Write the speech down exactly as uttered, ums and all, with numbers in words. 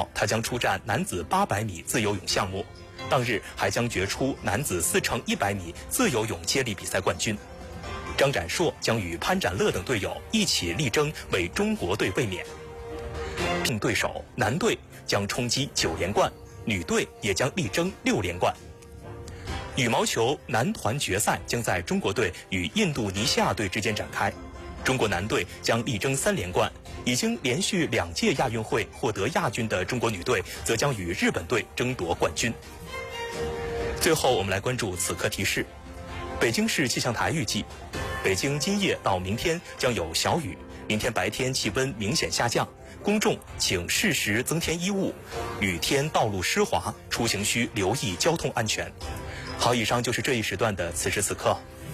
料，他将出战男子八百米自由泳项目，当日还将决出男子四乘一百米自由泳接力比赛冠军。张展硕将与潘展乐等队友一起力争为中国队卫冕。并对手男队将冲击九连冠，女队也将力争六连冠。羽毛球男团决赛将在中国队与印度尼西亚队之间展开，中国男队将力争三连冠，已经连续两届亚运会获得亚军的中国女队则将与日本队争夺冠军。最后，我们来关注此刻提示。北京市气象台预计，北京今夜到明天将有小雨，明天白天气温明显下降，公众请适时增添衣物，雨天道路湿滑，出行需留意交通安全。好，以上就是这一时段的此时此刻。